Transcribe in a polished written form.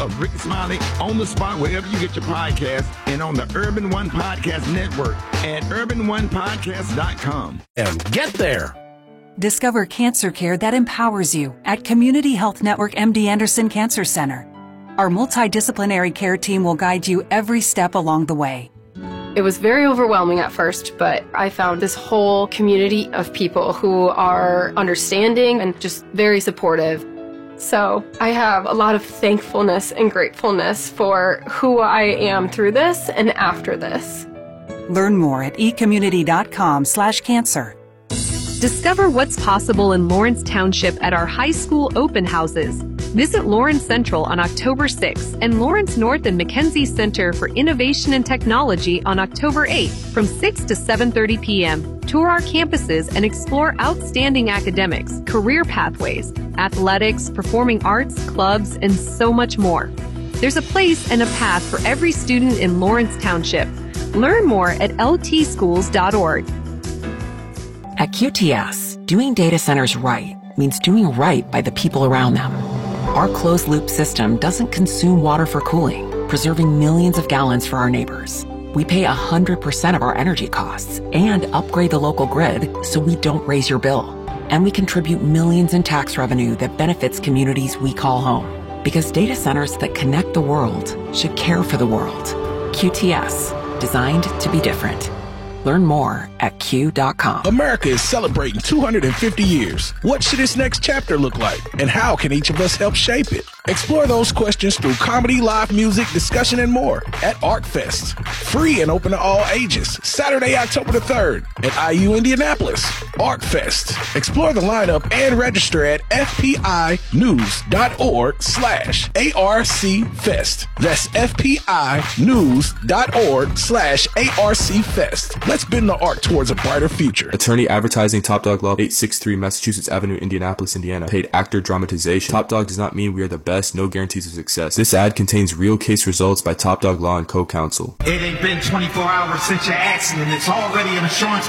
of Rick Smiley on the spot wherever you get your podcast and on the Urban One Podcast Network at urbanonepodcast.com. And get there. Discover cancer care that empowers you at Community Health Network MD Anderson Cancer Center. Our multidisciplinary care team will guide you every step along the way. It was very overwhelming at first, but I found this whole community of people who are understanding and just very supportive. So I have a lot of thankfulness and gratefulness for who I am through this and after this. Learn more at ecommunity.com/cancer. Discover what's possible in Lawrence Township at our high school open houses. Visit Lawrence Central on October 6th and Lawrence North and Mackenzie Center for Innovation and Technology on October 8th from 6 to 7:30 p.m. Tour our campuses and explore outstanding academics, career pathways, athletics, performing arts, clubs, and so much more. There's a place and a path for every student in Lawrence Township. Learn more at ltschools.org. At QTS, doing data centers right means doing right by the people around them. Our closed-loop system doesn't consume water for cooling, preserving millions of gallons for our neighbors. We pay 100% of our energy costs and upgrade the local grid so we don't raise your bill. And we contribute millions in tax revenue that benefits communities we call home. Because data centers that connect the world should care for the world. QTS, designed to be different. Learn more at Q.com. America is celebrating 250 years. What should its next chapter look like? And how can each of us help shape it? Explore those questions through comedy, live music, discussion, and more at ArcFest. Free and open to all ages. Saturday, October the 3rd at IU Indianapolis. ArcFest. Explore the lineup and register at fpinews.org/ARCFest. That's fpinews.org/ARCFest. Let's bend the arc towards a brighter future. Attorney Advertising, Top Dog Law, 863 Massachusetts Avenue, Indianapolis, Indiana. Paid actor dramatization. Top Dog does not mean we are the best, no guarantees of success. This ad contains real case results by Top Dog Law and co-counsel. It ain't been 24 hours since your accident. It's already an insurance